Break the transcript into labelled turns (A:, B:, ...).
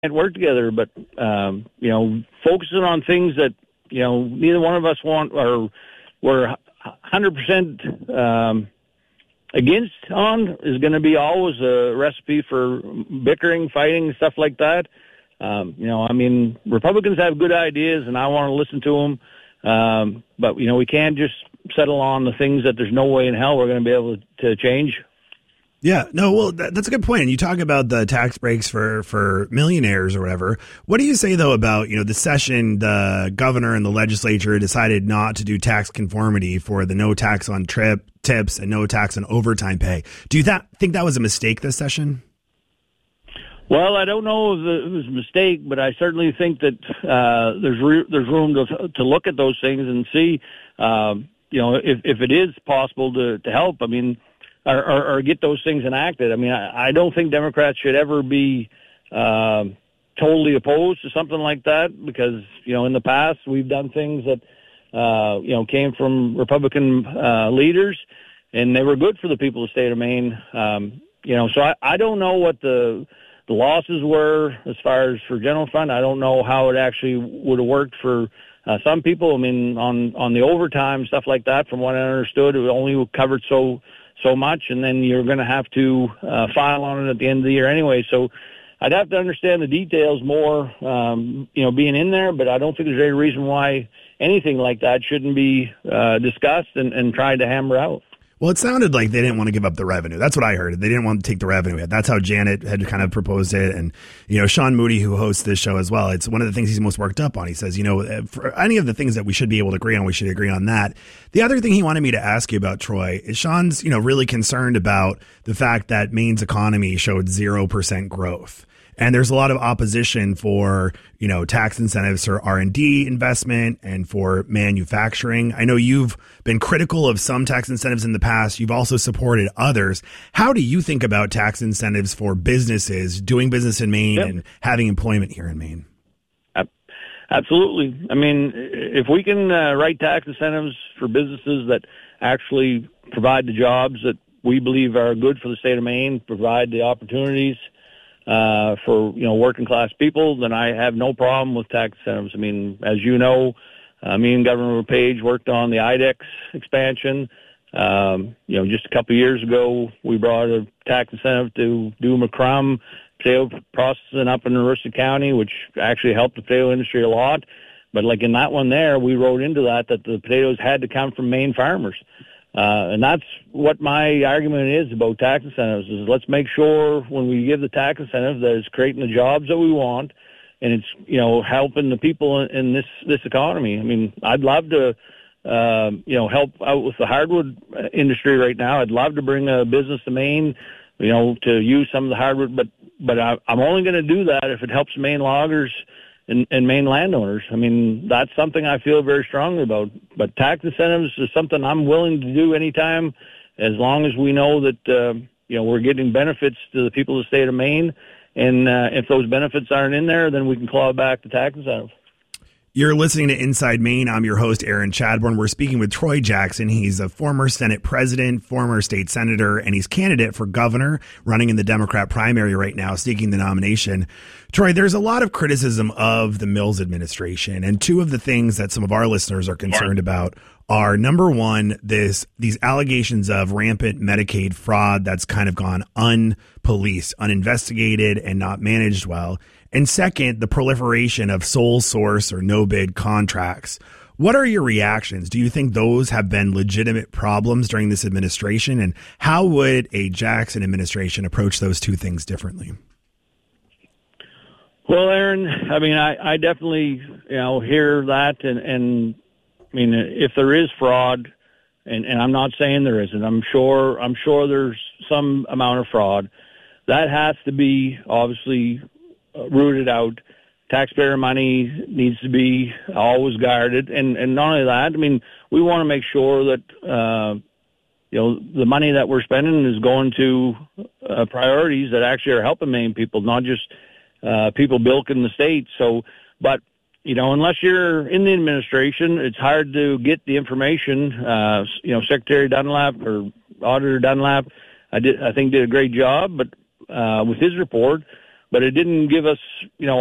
A: work together. But focusing on things that neither one of us want or we're 100% against on is going to be always a recipe for bickering, fighting, stuff like that. Republicans have good ideas, and I want to listen to them. But we can't just settle on the things that there's no way in hell we're going to be able to change.
B: Yeah, no, well, that's a good point. And you talk about the tax breaks for millionaires or whatever. What do you say, though, about, the session, the governor and the legislature decided not to do tax conformity for the no tax on tips and no tax on overtime pay? Do you think that was a mistake this session?
A: Well, I don't know if it was a mistake, but I certainly think that there's room to look at those things and see, if it is possible to help. I mean, or get those things enacted. I mean, I don't think Democrats should ever be totally opposed to something like that because, in the past we've done things that, came from Republican leaders, and they were good for the people of the state of Maine. So I don't know what the losses were as far as for general fund. I don't know how it actually would have worked for some people. I mean, on the overtime, stuff like that, from what I understood, it only covered so much, and then you're going to have to file on it at the end of the year anyway. So I'd have to understand the details more, being in there, but I don't think there's any reason why anything like that shouldn't be discussed and tried to hammer out.
B: Well, it sounded like they didn't want to give up the revenue. That's what I heard. They didn't want to take the revenue. That's how Janet had kind of proposed it. And, Sean Moody, who hosts this show as well, it's one of the things he's most worked up on. He says, for any of the things that we should be able to agree on, we should agree on that. The other thing he wanted me to ask you about, Troy, is Sean's, really concerned about the fact that Maine's economy showed 0% growth. And there's a lot of opposition for, tax incentives for R&D investment and for manufacturing. I know you've been critical of some tax incentives in the past. You've also supported others. How do you think about tax incentives for businesses doing business in Maine and having employment here in Maine?
A: Absolutely. I mean, if we can write tax incentives for businesses that actually provide the jobs that we believe are good for the state of Maine, provide the opportunities for working class people, then I have no problem with tax incentives. I mean, as you know, me and Governor Page worked on the IDEX expansion. Just a couple of years ago, we brought a tax incentive to do McCrum potato processing up in Aroostook County, which actually helped the potato industry a lot. But like in that one there, we wrote into that the potatoes had to come from Maine farmers. And that's what my argument is about tax incentives is let's make sure when we give the tax incentive that it's creating the jobs that we want and it's, helping the people in this economy. I mean, I'd love to, help out with the hardwood industry right now. I'd love to bring a business to Maine, to use some of the hardwood, but I'm only going to do that if it helps Maine loggers and Maine landowners. I mean, that's something I feel very strongly about. But tax incentives is something I'm willing to do anytime, as long as we know that, we're getting benefits to the people of the state of Maine. And if those benefits aren't in there, then we can claw back the tax incentive.
B: You're listening to Inside Maine. I'm your host, Aaron Chadbourne. We're speaking with Troy Jackson. He's a former Senate president, former state senator, and he's candidate for governor, running in the Democrat primary right now, seeking the nomination. Troy, there's a lot of criticism of the Mills administration, and two of the things that some of our listeners are concerned about are, number one, these allegations of rampant Medicaid fraud that's kind of gone unpoliced, uninvestigated, and not managed well. And second, the proliferation of sole source or no bid contracts. What are your reactions? Do you think those have been legitimate problems during this administration? And how would a Jackson administration approach those two things differently?
A: Well, Aaron, I mean, I definitely, hear that. And I mean, if there is fraud, and I'm not saying there isn't, I'm sure there's some amount of fraud, that has to be obviously rooted out. Taxpayer money needs to be always guarded. And not only that, I mean, we want to make sure that, the money that we're spending is going to priorities that actually are helping Maine people, not just people bilking the state. So, but, unless you're in the administration, it's hard to get the information. Secretary Dunlap or Auditor Dunlap, I think did a great job, but with his report, but it didn't give us,